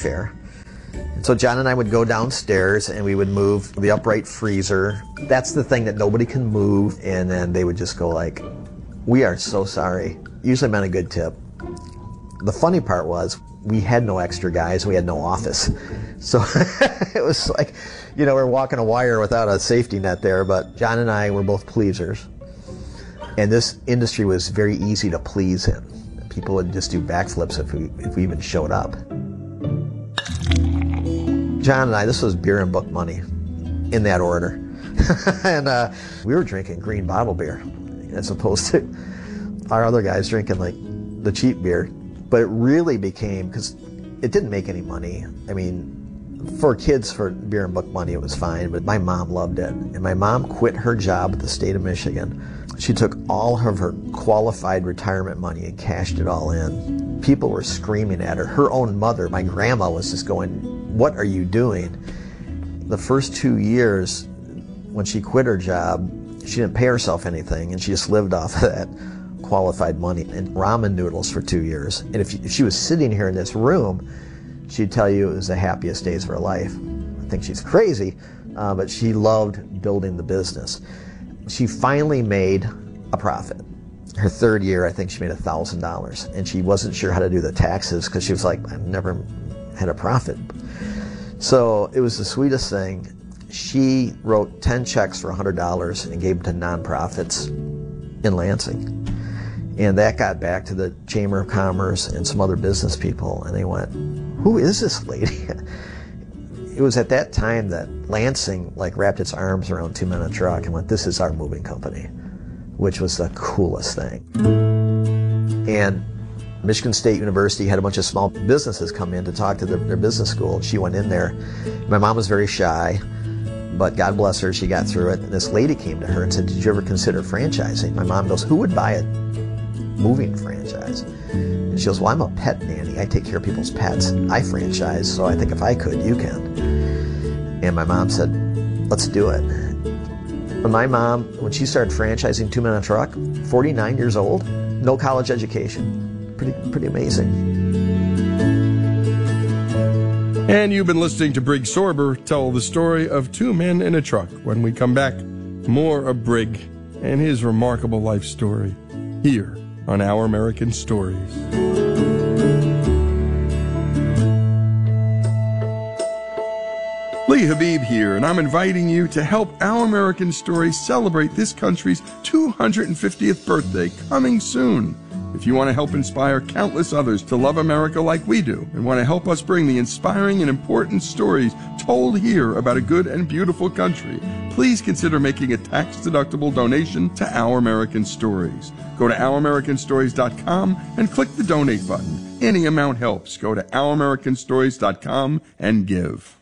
fair. And so John and I would go downstairs and we would move the upright freezer. That's the thing that nobody can move. And then they would just go like, "We are so sorry." Usually meant a good tip. The funny part was we had no extra guys. We had no office. So it was like, we're walking a wire without a safety net there. But John and I were both pleasers. And this industry was very easy to please in. People would just do backflips if we even showed up. John and I, this was beer and book money, in that order. And we were drinking green bottle beer, as opposed to our other guys drinking like the cheap beer. But it really became, because it didn't make any money. I mean, for kids, for beer and book money, it was fine, but my mom loved it. And my mom quit her job at the state of Michigan. She took all of her qualified retirement money and cashed it all in. People were screaming at her. Her own mother, my grandma, was just going, "What are you doing?" The first 2 years, when she quit her job, she didn't pay herself anything, and she just lived off of that qualified money and ramen noodles for 2 years. And if she was sitting here in this room, she'd tell you it was the happiest days of her life. I think she's crazy, but she loved building the business. She finally made a profit. Her third year, I think she made $1,000, and she wasn't sure how to do the taxes because she was like, "I've never had a profit." So it was the sweetest thing. She wrote 10 checks for $100 and gave them to nonprofits in Lansing. And that got back to the Chamber of Commerce and some other business people, and they went, "Who is this lady?" It was at that time that Lansing wrapped its arms around Two Men in a Truck and went, "This is our moving company," which was the coolest thing. And Michigan State University had a bunch of small businesses come in to talk to their business school. She went in there. My mom was very shy, but God bless her, she got through it. And this lady came to her and said, "Did you ever consider franchising?" My mom goes, "Who would buy a moving franchise?" And she goes, "Well, I'm a pet nanny. I take care of people's pets. I franchise, so I think if I could, you can." And my mom said, "Let's do it." And my mom, when she started franchising Two Men in a Truck, 49 years old, no college education. Pretty amazing. And you've been listening to Brig Sorber tell the story of Two Men in a Truck. When we come back, more of Brig and his remarkable life story here on Our American Stories. Lee Habib here, and I'm inviting you to help Our American Stories celebrate this country's 250th birthday coming soon. If you want to help inspire countless others to love America like we do, and want to help us bring the inspiring and important stories told here about a good and beautiful country, please consider making a tax-deductible donation to Our American Stories. Go to OurAmericanStories.com and click the donate button. Any amount helps. Go to OurAmericanStories.com and give.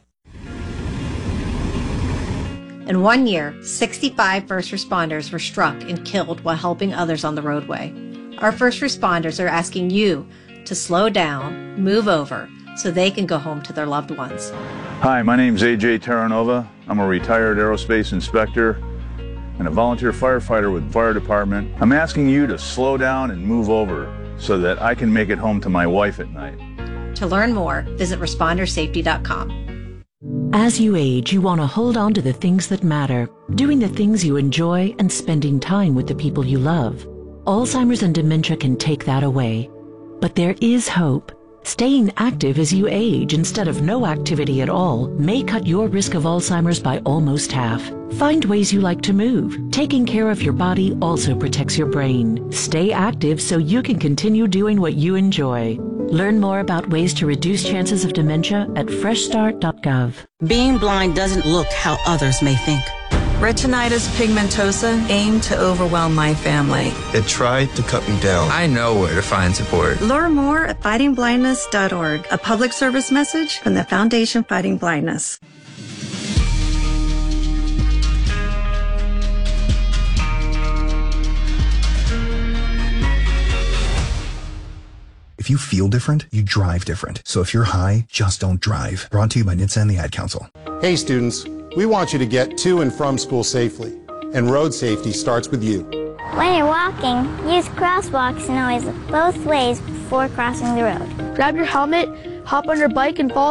In 1 year, 65 first responders were struck and killed while helping others on the roadway. Our first responders are asking you to slow down, move over, so they can go home to their loved ones. Hi, my name's AJ Terranova. I'm a retired aerospace inspector and a volunteer firefighter with the fire department. I'm asking you to slow down and move over so that I can make it home to my wife at night. To learn more, visit ResponderSafety.com. As you age, you want to hold on to the things that matter, doing the things you enjoy and spending time with the people you love. Alzheimer's and dementia can take that away. But there is hope. Staying active as you age instead of no activity at all may cut your risk of Alzheimer's by almost half. Find ways you like to move. Taking care of your body also protects your brain. Stay active so you can continue doing what you enjoy. Learn more about ways to reduce chances of dementia at freshstart.gov. Being blind doesn't look how others may think. Retinitis pigmentosa aimed to overwhelm my family. It tried to cut me down. I know where to find support. Learn more at fightingblindness.org, a public service message from the Foundation Fighting Blindness. If you feel different, you drive different. So if you're high, just don't drive. Brought to you by NHTSA and the Ad Council. Hey students, we want you to get to and from school safely. And road safety starts with you. When you're walking, use crosswalks and always look both ways before crossing the road. Grab your helmet, hop on your bike, and follow